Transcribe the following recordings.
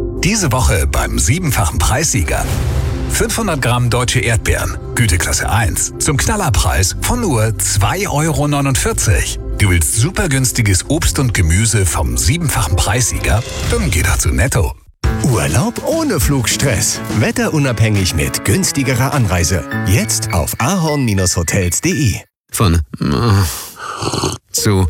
Diese Woche beim 7-fachen Preissieger. 500 Gramm deutsche Erdbeeren, Güteklasse 1, zum Knallerpreis von nur 2,49 €. Du willst super günstiges Obst und Gemüse vom 7-fachen Preissieger? Dann geh doch zu Netto. Urlaub ohne Flugstress. Wetterunabhängig mit günstigerer Anreise. Jetzt auf ahorn-hotels.de. Von zu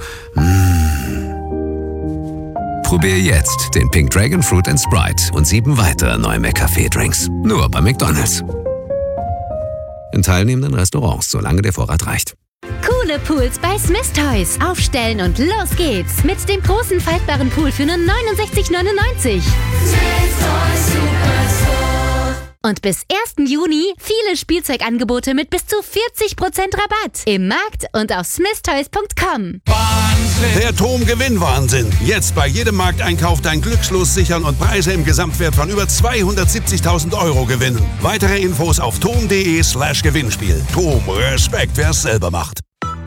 Probier jetzt den Pink Dragon Fruit & Sprite und 7 weitere neue McCafé-Drinks. Nur bei McDonald's. In teilnehmenden Restaurants, solange der Vorrat reicht. Coole Pools bei Smith Toys. Aufstellen und los geht's. Mit dem großen faltbaren Pool für nur 69,99 €. Und bis 1. Juni viele Spielzeugangebote mit bis zu 40% Rabatt. Im Markt und auf smithtoys.com. Der TOM-Gewinn-Wahnsinn. Jetzt bei jedem Markteinkauf dein Glückslos sichern und Preise im Gesamtwert von über 270.000 € gewinnen. Weitere Infos auf tom.de/Gewinnspiel. TOM, Respekt, wer es selber macht.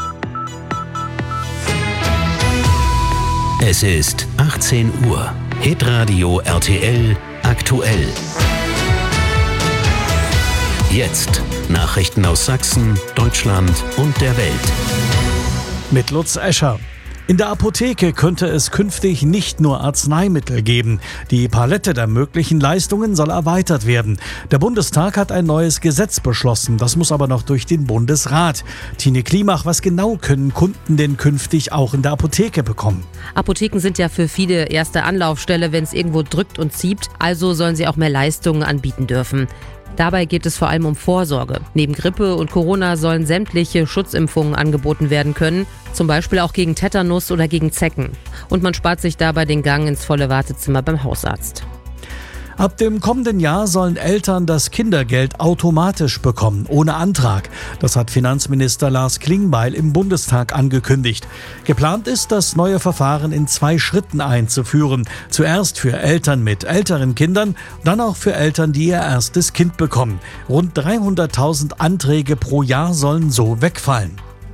Es ist 18 Uhr. Hitradio RTL aktuell. Jetzt Nachrichten aus Sachsen, Deutschland und der Welt. Mit Lutz Escher. In der Apotheke könnte es künftig nicht nur Arzneimittel geben. Die Palette der möglichen Leistungen soll erweitert werden. Der Bundestag hat ein neues Gesetz beschlossen. Das muss aber noch durch den Bundesrat. Tine Klimach, was genau können Kunden denn künftig auch in der Apotheke bekommen? Apotheken sind ja für viele erste Anlaufstelle, wenn es irgendwo drückt und zieht. Also sollen sie auch mehr Leistungen anbieten dürfen. Dabei geht es vor allem um Vorsorge. Neben Grippe und Corona sollen sämtliche Schutzimpfungen angeboten werden können, zum Beispiel auch gegen Tetanus oder gegen Zecken. Und man spart sich dabei den Gang ins volle Wartezimmer beim Hausarzt. Ab dem kommenden Jahr sollen Eltern das Kindergeld automatisch bekommen, ohne Antrag. Das hat Finanzminister Lars Klingbeil im Bundestag angekündigt. Geplant ist, das neue Verfahren in 2 Schritten einzuführen. Zuerst für Eltern mit älteren Kindern, dann auch für Eltern, die ihr erstes Kind bekommen. Rund 300.000 Anträge pro Jahr sollen so wegfallen.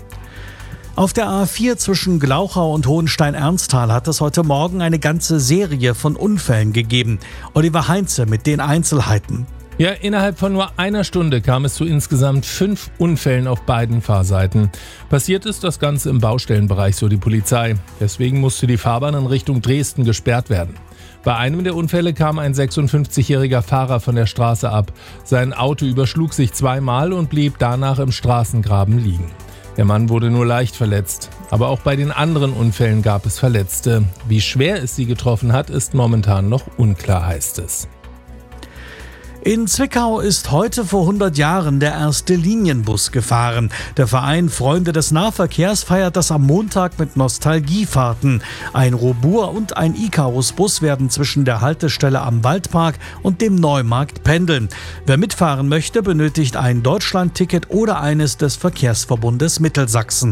Auf der A4 zwischen Glauchau und Hohenstein-Ernsthal hat es heute Morgen eine ganze Serie von Unfällen gegeben. Oliver Heinze mit den Einzelheiten. Ja, innerhalb von nur einer Stunde kam es zu insgesamt 5 Unfällen auf beiden Fahrseiten. Passiert ist das Ganze im Baustellenbereich, so die Polizei. Deswegen musste die Fahrbahn in Richtung Dresden gesperrt werden. Bei einem der Unfälle kam ein 56-jähriger Fahrer von der Straße ab. Sein Auto überschlug sich 2-mal und blieb danach im Straßengraben liegen. Der Mann wurde nur leicht verletzt. Aber auch bei den anderen Unfällen gab es Verletzte. Wie schwer es sie getroffen hat, ist momentan noch unklar, heißt es. In Zwickau ist heute vor 100 Jahren der erste Linienbus gefahren. Der Verein Freunde des Nahverkehrs feiert das am Montag mit Nostalgiefahrten. Ein Robur und ein Icarus-Bus werden zwischen der Haltestelle am Waldpark und dem Neumarkt pendeln. Wer mitfahren möchte, benötigt ein Deutschlandticket oder eines des Verkehrsverbundes Mittelsachsen.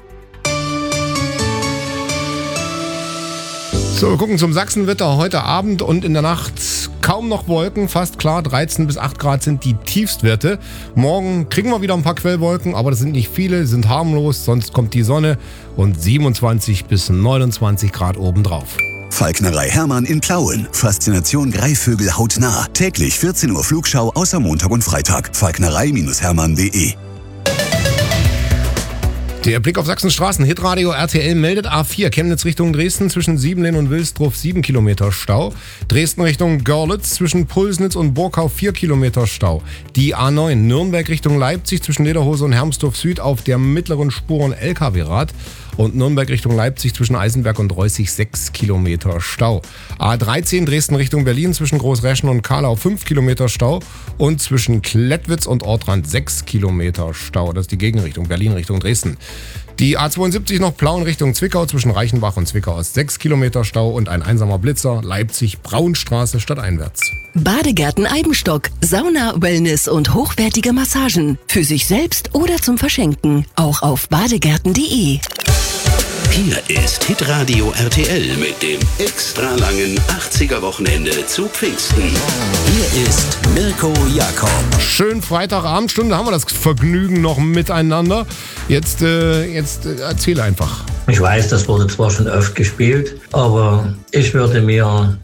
So, wir gucken zum Sachsenwetter heute Abend und in der Nacht. Kaum noch Wolken, fast klar, 13 bis 8 Grad sind die Tiefstwerte. Morgen kriegen wir wieder ein paar Quellwolken, aber das sind nicht viele, sind harmlos, sonst kommt die Sonne und 27 bis 29 Grad obendrauf. Falknerei Hermann in Plauen. Faszination Greifvögel hautnah. Täglich 14 Uhr Flugschau außer Montag und Freitag. Falknerei-hermann.de. Der Blick auf Sachsens Straßen. Hitradio RTL meldet A4 Chemnitz Richtung Dresden zwischen Siebenlehn und Wilsdruff 7 Kilometer Stau. Dresden Richtung Görlitz zwischen Pulsnitz und Burkau 4 Kilometer Stau. Die A9 Nürnberg Richtung Leipzig zwischen Lederhose und Hermsdorf Süd auf der mittleren Spur und LKW-Rad. Und Nürnberg Richtung Leipzig zwischen Eisenberg und Reußig 6 Kilometer Stau. A13 Dresden Richtung Berlin zwischen Großreschen und Karlau 5 Kilometer Stau. Und zwischen Klettwitz und Ortrand 6 Kilometer Stau. Das ist die Gegenrichtung, Berlin Richtung Dresden. Die A72 noch Plauen Richtung Zwickau zwischen Reichenbach und Zwickau Ost 6 Kilometer Stau und ein einsamer Blitzer, Leipzig-Braunstraße stadteinwärts. Badegärten Eibenstock, Sauna, Wellness und hochwertige Massagen. Für sich selbst oder zum Verschenken. Auch auf badegärten.de. Hier ist Hitradio RTL mit dem extra langen 80er-Wochenende zu Pfingsten. Hier ist Mirko Jakob. Schönen Freitagabendstunde, haben wir das Vergnügen noch miteinander. Jetzt erzähl einfach. Ich weiß, das wurde zwar schon oft gespielt, aber ich würde mir